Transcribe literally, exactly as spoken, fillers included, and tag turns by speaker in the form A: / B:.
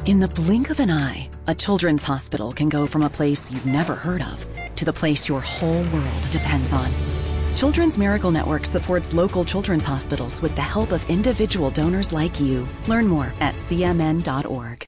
A: In the blink of an eye, a children's hospital can go from a place you've never heard of to the place your whole world depends on. Children's Miracle Network supports local children's hospitals with the help of individual donors like you. Learn more at c m n dot org.